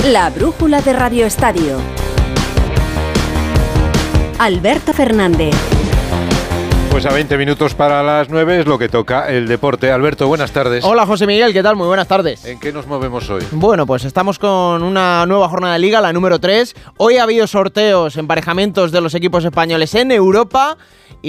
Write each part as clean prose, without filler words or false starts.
La brújula de Radio Estadio. Alberto Fernández. Pues a 20 minutos para las 9 es lo que toca el deporte. Alberto, buenas tardes. Hola José Miguel, ¿qué tal? Muy buenas tardes. ¿En qué nos movemos hoy? Bueno, pues estamos con una nueva jornada de Liga, la número 3. Hoy ha habido sorteos, emparejamientos de los equipos españoles en Europa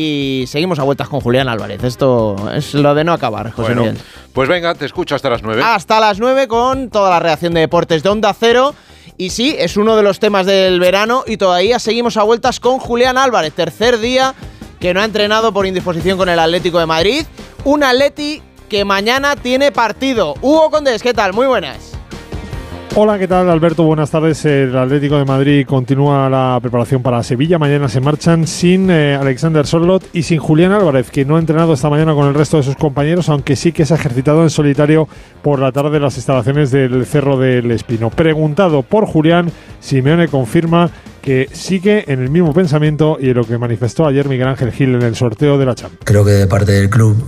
y seguimos a vueltas con Julián Álvarez. Esto es lo de no acabar, José Miguel. Pues venga, te escucho hasta las 9. Hasta las 9 con toda la reacción de deportes de Onda Cero. Y sí, es uno de los temas del verano y todavía seguimos a vueltas con Julián Álvarez. Tercer día que no ha entrenado por indisposición con el Atlético de Madrid. Un Atleti que mañana tiene partido. Hugo Condés, ¿qué tal? Muy buenas. Hola, ¿qué tal, Alberto? Buenas tardes. El Atlético de Madrid continúa la preparación para Sevilla. Mañana se marchan sin Alexander Sørloth y sin Julián Álvarez, que no ha entrenado esta mañana con el resto de sus compañeros, aunque sí que se ha ejercitado en solitario por la tarde en las instalaciones del Cerro del Espino. Preguntado por Julián, Simeone confirma que sigue en el mismo pensamiento y en lo que manifestó ayer Miguel Ángel Gil en el sorteo de la Champions. Creo que de parte del club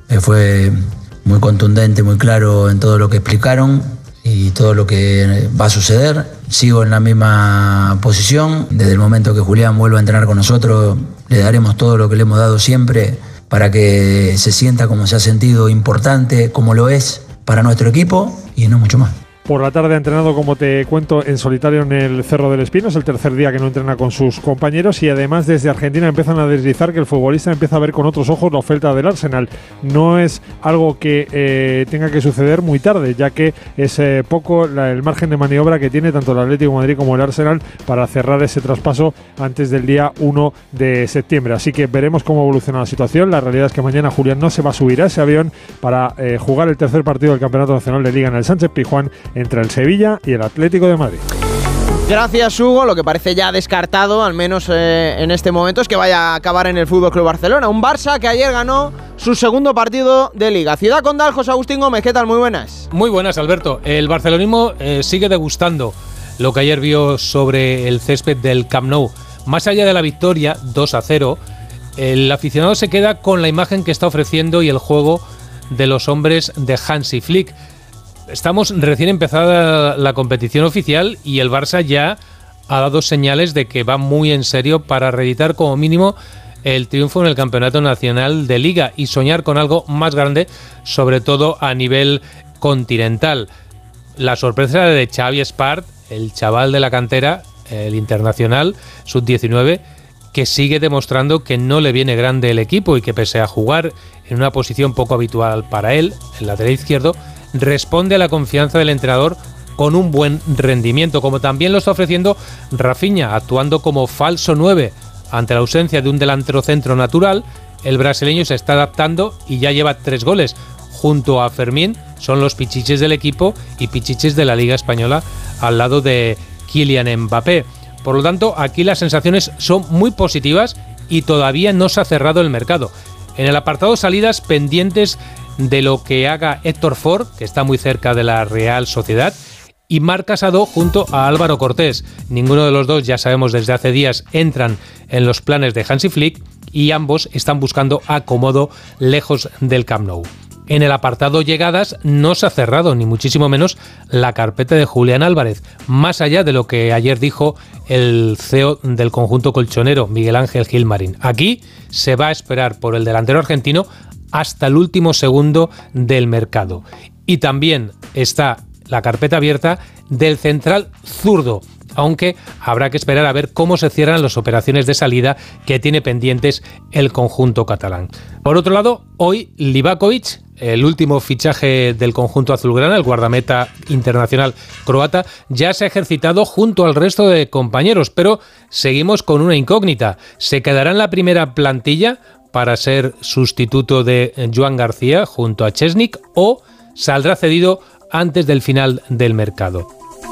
fue muy contundente, muy claro en todo lo que explicaron y todo lo que va a suceder. Sigo en la misma posición. Desde el momento que Julián vuelva a entrenar con nosotros, le daremos todo lo que le hemos dado siempre para que se sienta como se ha sentido, importante, como lo es para nuestro equipo y no mucho más. Por la tarde ha entrenado, como te cuento, en solitario en el Cerro del Espino. Es el tercer día que no entrena con sus compañeros y además desde Argentina empiezan a deslizar que el futbolista empieza a ver con otros ojos la oferta del Arsenal. No es algo que tenga que suceder muy tarde, ya que es poco el margen de maniobra que tiene tanto el Atlético de Madrid como el Arsenal para cerrar ese traspaso antes del día 1 de septiembre. Así que veremos cómo evoluciona la situación. La realidad es que mañana Julián no se va a subir a ese avión para jugar el tercer partido del Campeonato Nacional de Liga en el Sánchez-Pizjuán entre el Sevilla y el Atlético de Madrid. Gracias, Hugo. Lo que parece ya descartado, al menos en este momento, es que vaya a acabar en el FC Barcelona. Un Barça que ayer ganó su segundo partido de Liga. Ciudad Condal, José Agustín Gómez, ¿qué tal? Muy buenas. Muy buenas, Alberto. El barcelonismo sigue degustando lo que ayer vio sobre el césped del Camp Nou. Más allá de la victoria, 2-0, el aficionado se queda con la imagen que está ofreciendo y el juego de los hombres de Hansi Flick. Estamos recién empezada la competición oficial y el Barça ya ha dado señales de que va muy en serio para reeditar como mínimo el triunfo en el Campeonato Nacional de Liga y soñar con algo más grande, sobre todo a nivel continental. La sorpresa de Xavi Espart, el chaval de la cantera, el internacional sub-19, que sigue demostrando que no le viene grande el equipo y que pese a jugar en una posición poco habitual para él, el lateral izquierdo, responde a la confianza del entrenador con un buen rendimiento, como también lo está ofreciendo Rafinha, actuando como falso 9 ante la ausencia de un delantero centro natural. El brasileño se está adaptando y ya lleva 3 goles. Junto a Fermín son los pichiches del equipo y pichiches de la Liga Española al lado de Kylian Mbappé. Por lo tanto, aquí las sensaciones son muy positivas y todavía no se ha cerrado el mercado. En el apartado salidas, pendientes de lo que haga Héctor Ford, que está muy cerca de la Real Sociedad, y Marc Casado junto a Álvaro Cortés. Ninguno de los dos, ya sabemos desde hace días, entran en los planes de Hansi Flick y ambos están buscando acomodo lejos del Camp Nou. En el apartado llegadas no se ha cerrado, ni muchísimo menos, la carpeta de Julián Álvarez, más allá de lo que ayer dijo el CEO del conjunto colchonero, Miguel Ángel Gilmarín. Aquí se va a esperar por el delantero argentino hasta el último segundo del mercado. Y también está la carpeta abierta del central zurdo, aunque habrá que esperar a ver cómo se cierran las operaciones de salida que tiene pendientes el conjunto catalán. Por otro lado, hoy Livakovic, el último fichaje del conjunto azulgrana, el guardameta internacional croata, ya se ha ejercitado junto al resto de compañeros, pero seguimos con una incógnita. ¿Se quedará en la primera plantilla para ser sustituto de Joan García junto a Chesnik o saldrá cedido antes del final del mercado?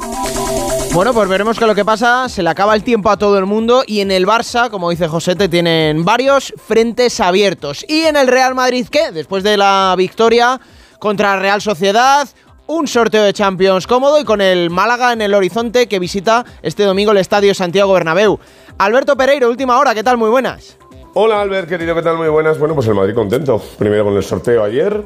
Bueno, pues veremos qué es lo que pasa. Se le acaba el tiempo a todo el mundo y en el Barça, como dice Josete, tienen varios frentes abiertos. ¿Y en el Real Madrid qué? Después de la victoria contra la Real Sociedad, un sorteo de Champions cómodo y con el Málaga en el horizonte, que visita este domingo el Estadio Santiago Bernabéu. Alberto Pereiro, última hora, ¿qué tal? Muy buenas. Hola Albert, querido, ¿qué tal? Muy buenas. Bueno, pues el Madrid contento. Primero con el sorteo ayer,